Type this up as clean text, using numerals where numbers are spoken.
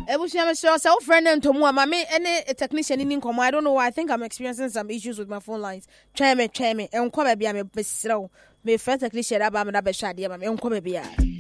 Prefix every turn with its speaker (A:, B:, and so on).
A: Ebusia me sure so friend ntomu ama me any technician in nkomo. I don't know why. I think I'm experiencing some issues with my phone lines. Try me. Enko ba bia me besrew. Me friend technician aba me na be hwade ma me enko ba bia.